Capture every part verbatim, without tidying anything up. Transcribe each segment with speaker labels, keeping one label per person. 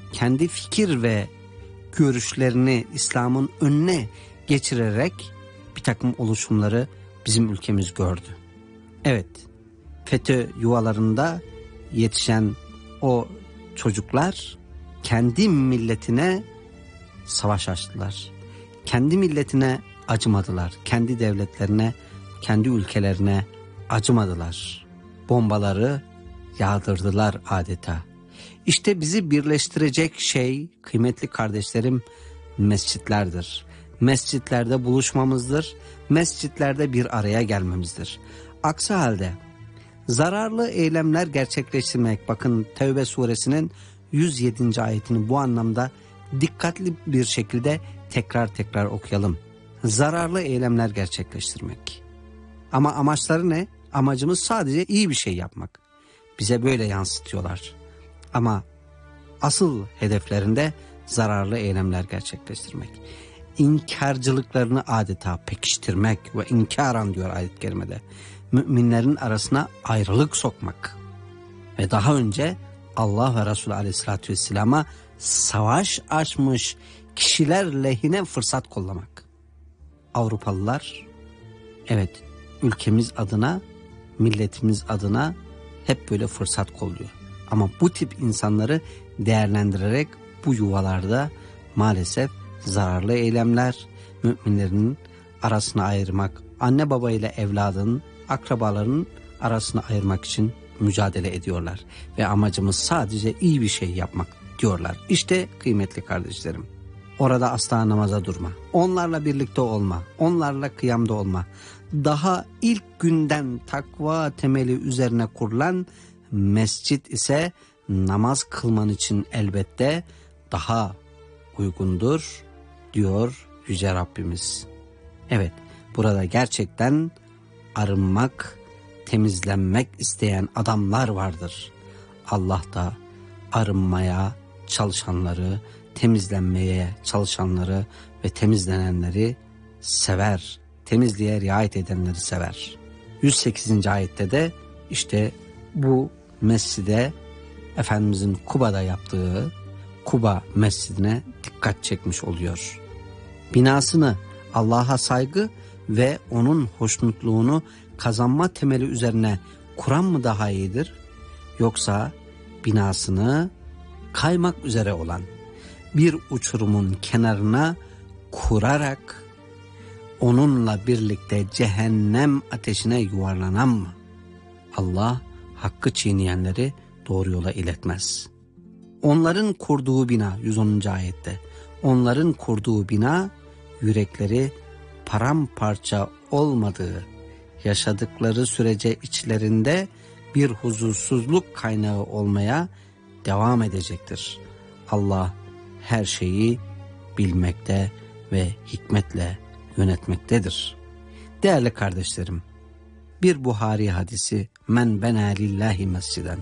Speaker 1: kendi fikir ve görüşlerini İslam'ın önüne geçirerek bir takım oluşumları bizim ülkemiz gördü. Evet, FETÖ yuvalarında yetişen o çocuklar kendi milletine savaş açtılar. Kendi milletine acımadılar. Kendi devletlerine, kendi ülkelerine acımadılar. Bombaları yağdırdılar adeta. İşte bizi birleştirecek şey kıymetli kardeşlerim mescitlerdir. Mescitlerde buluşmamızdır. Mescitlerde bir araya gelmemizdir. Aksi halde zararlı eylemler gerçekleştirmek, bakın Tevbe suresinin yüz yedinci ayetini bu anlamda dikkatli bir şekilde tekrar tekrar okuyalım. Zararlı eylemler gerçekleştirmek. Ama amaçları ne? Amacımız sadece iyi bir şey yapmak. Bize böyle yansıtıyorlar. Ama asıl hedeflerinde zararlı eylemler gerçekleştirmek. İnkarcılıklarını adeta pekiştirmek ve inkaran diyor ayet-i kerimede. Müminlerin arasına ayrılık sokmak. Ve daha önce Allah ve Resulü Aleyhisselatü Vesselam'a savaş açmış kişiler lehine fırsat kollamak. Avrupalılar, evet, ülkemiz adına, milletimiz adına hep böyle fırsat kolluyor. Ama bu tip insanları değerlendirerek bu yuvalarda maalesef zararlı eylemler, müminlerin arasına ayırmak, anne baba ile evladın, akrabaların arasına ayırmak için mücadele ediyorlar. Ve amacımız sadece iyi bir şey yapmak diyorlar. İşte kıymetli kardeşlerim, orada asla namaza durma. Onlarla birlikte olma. Onlarla kıyamda olma. Daha ilk günden takva temeli üzerine kurulan mescit ise namaz kılman için elbette daha uygundur diyor Yüce Rabbimiz. Evet, burada gerçekten arınmak, temizlenmek isteyen adamlar vardır. Allah da arınmaya çalışanları, temizlenmeye çalışanları ve temizlenenleri sever. Temizliğe riayet edenleri sever. yüz sekizinci ayette de işte bu mescide, Efendimizin Kuba'da yaptığı Kuba mescidine dikkat çekmiş oluyor. Binasını Allah'a saygı ve onun hoşnutluğunu kazanma temeli üzerine kuran mı daha iyidir? Yoksa binasını kaymak üzere olan bir uçurumun kenarına kurarak onunla birlikte cehennem ateşine yuvarlanan mı? Allah hakkı çiğneyenleri doğru yola iletmez. Onların kurduğu bina, yüz onuncu ayette, onların kurduğu bina yürekleri paramparça olmadığı, yaşadıkları sürece içlerinde bir huzursuzluk kaynağı olmaya devam edecektir. Allah her şeyi bilmekte ve hikmetle yönetmektedir. Değerli kardeşlerim, bir Buhari hadisi, men bena lillahi mesciden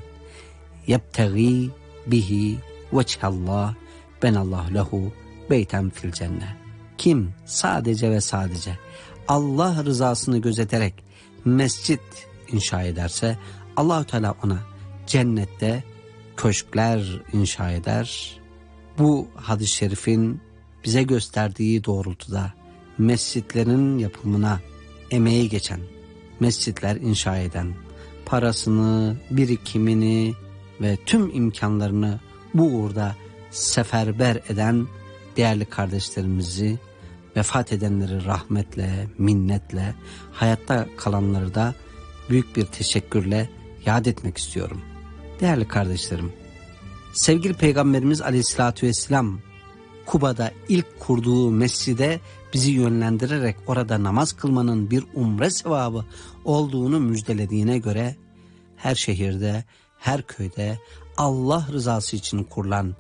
Speaker 1: yebtegi bihi veçhallah benallahu lehu beyten fil cennet. Kim sadece ve sadece Allah rızasını gözeterek mescit inşa ederse Allahu Teala ona cennette köşkler inşa eder. Bu hadis-i şerifin bize gösterdiği doğrultuda mescitlerin yapımına emeği geçen, mescitler inşa eden, parasını, birikimini ve tüm imkanlarını bu uğurda seferber eden değerli kardeşlerimizi, vefat edenleri rahmetle, minnetle, hayatta kalanları da büyük bir teşekkürle yad etmek istiyorum. Değerli kardeşlerim, sevgili Peygamberimiz Aleyhisselatü Vesselam Kuba'da ilk kurduğu mescide bizi yönlendirerek orada namaz kılmanın bir umre sevabı olduğunu müjdelediğine göre her şehirde, her köyde Allah rızası için kurulan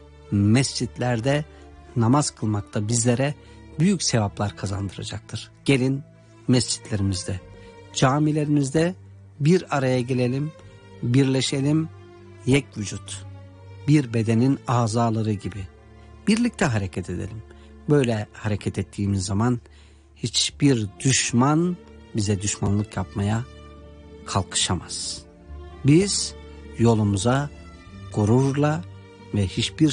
Speaker 1: mescitlerde namaz kılmak da bizlere büyük sevaplar kazandıracaktır. Gelin mescitlerimizde, camilerimizde bir araya gelelim, birleşelim, yek vücut, bir bedenin azaları gibi birlikte hareket edelim. Böyle hareket ettiğimiz zaman hiçbir düşman bize düşmanlık yapmaya kalkışamaz. Biz yolumuza gururla ve hiçbir